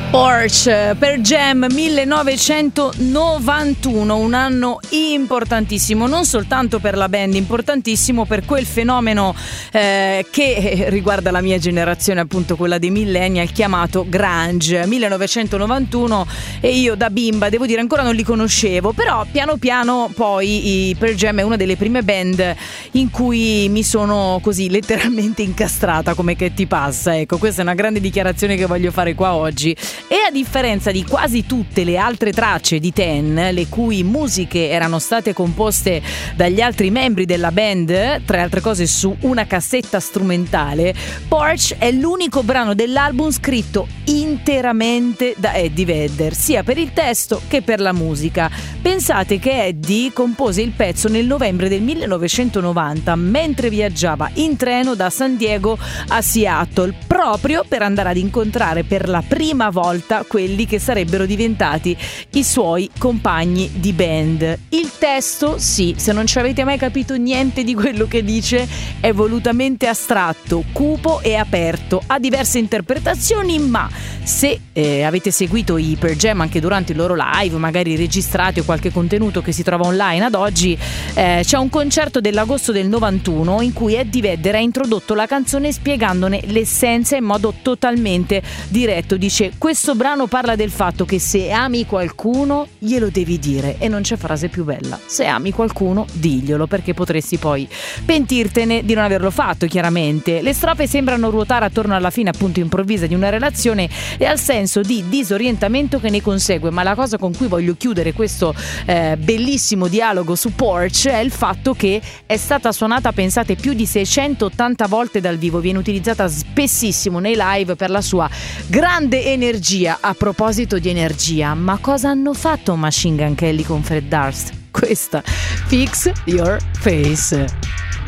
Porsche per Jam 1991, un anno importantissimo, non soltanto per la band, importantissimo per quel fenomeno che riguarda la mia generazione, appunto quella dei millennial, chiamato grunge. 1991, e io da bimba, devo dire, ancora non li conoscevo, però piano piano poi Pearl Jam è una delle prime band in cui mi sono così letteralmente incastrata, come che ti passa. Ecco, questa è una grande dichiarazione che voglio fare qua oggi. E a differenza di quasi tutte le altre tracce di Ten, le cui musiche erano state composte dagli altri membri della band, tra le altre cose su una cassetta strumentale, Porsche è l'unico brano dell'album scritto interamente da Eddie Vedder, sia per il testo che per la musica. Pensate che Eddie compose il pezzo nel novembre del 1990 mentre viaggiava in treno da San Diego a Seattle, proprio per andare ad incontrare per la prima volta quelli che sarebbero diventati i suoi compagni di band. Il testo, sì, se non ci avete mai capito niente di quello che dice, è volutamente astratto, cupo e aperto, ha diverse interpretazioni, ma se avete seguito i Pearl Jam anche durante il loro live, magari registrati o qualche contenuto che si trova online ad oggi, c'è un concerto dell'agosto del 91 in cui Eddie Vedder ha introdotto la canzone spiegandone l'essenza in modo totalmente diretto. Dice: questo brano parla del fatto che se ami qualcuno glielo devi dire, e non c'è frase più bella. Se ami qualcuno diglielo, perché potresti poi pentirtene di non averlo fatto. Chiaramente le strofe sembrano ruotare attorno alla fine appunto improvvisa di una relazione e al senso di disorientamento che ne consegue, ma la cosa con cui voglio chiudere questo bellissimo dialogo su Porsche è il fatto che è stata suonata, pensate, più di 680 volte dal vivo, viene utilizzata spessissimo nei live per la sua grande energia. A proposito di energia, ma cosa hanno fatto Machine Gun Kelly con Fred Durst? Questa, Fix Your Face.